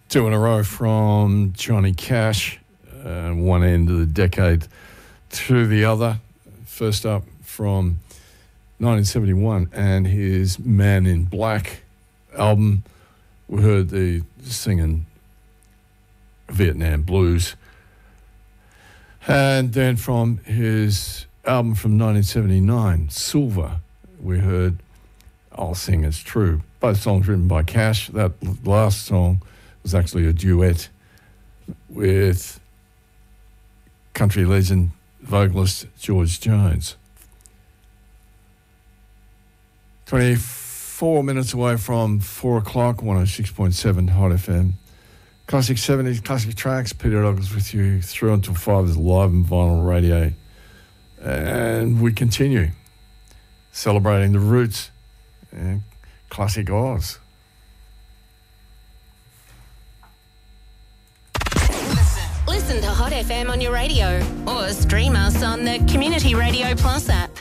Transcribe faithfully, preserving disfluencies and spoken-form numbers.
Two in a row from Johnny Cash, uh, one end of the decade to the other. First up from nineteen seventy-one and his Man in Black album. We heard the singing Vietnam Blues. And then from his album from nineteen seventy-nine, Silver, we heard I'll Sing It's True. Both songs written by Cash. That last song was actually a duet with country legend vocalist George Jones. twenty-four minutes away from four o'clock, one oh six point seven Hot F M. Classic seventies, classic tracks. Peter Douglas with you through until five is live and vinyl radio. And we continue celebrating the roots and classic Oz. Listen to Hot F M on your radio or stream us on the Community Radio Plus app.